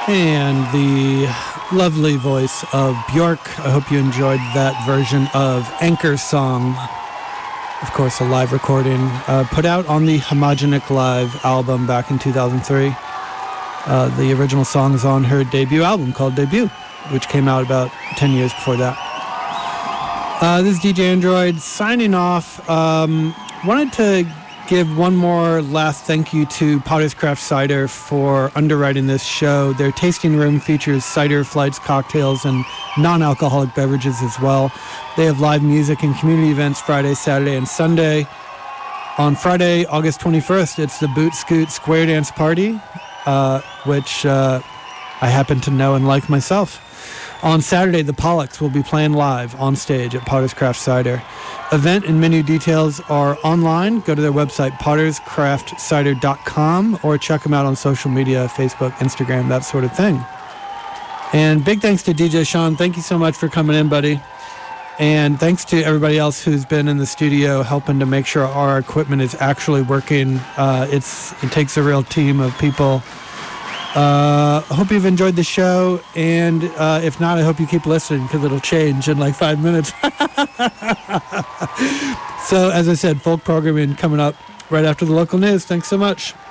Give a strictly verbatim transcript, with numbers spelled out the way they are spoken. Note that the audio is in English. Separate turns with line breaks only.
And the lovely voice of Björk. I hope you enjoyed that version of Anchor Song. Of course, a live recording uh, put out on the Homogenic Live album back in two thousand three. Uh, the original song is on her debut album called Debut, which came out about ten years before that. Uh, this is D J Android signing off. Um, wanted to give one more last thank you to Potter's Craft Cider for underwriting this show. Their tasting room features cider, flights, cocktails, and non-alcoholic beverages as well. They have live music and community events Friday, Saturday, and Sunday. On Friday, August twenty-first, it's the Boot Scoot Square Dance Party, uh, which uh, I happen to know and like myself. On Saturday, the Pollocks will be playing live on stage at Potter's Craft Cider. Event and menu details are online. Go to their website, potters craft cider dot com, or check them out on social media, Facebook, Instagram, that sort of thing. And big thanks to D J Sean. Thank you so much for coming in, buddy. And thanks to everybody else who's been in the studio helping to make sure our equipment is actually working. Uh, it's it takes a real team of people. Uh, I hope you've enjoyed the show, and uh, if not, I hope you keep listening because it'll change in like five minutes. So, as I said, folk programming coming up right after the local news. Thanks so much.